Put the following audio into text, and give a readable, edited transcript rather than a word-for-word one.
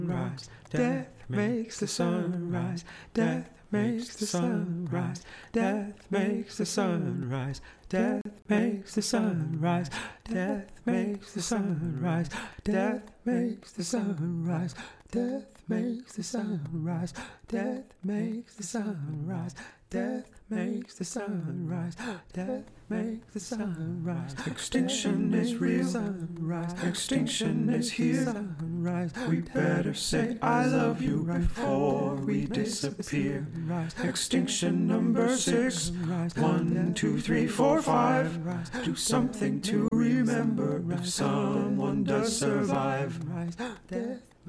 rise. Death makes the sun rise. Death makes the sun rise. Death makes the sun rise. Death makes the sun rise. Death makes the sun rise. Death makes the sun rise. Death makes the sun rise. Death makes the sun rise. Death makes the sun rise. Death makes the sun rise. Extinction is real. Sunrise. Extinction is here. Sunrise. We better say I love you before we disappear. Extinction number 6. 1, 2, 3, 4, 5. Do something to remember if someone does survive. Death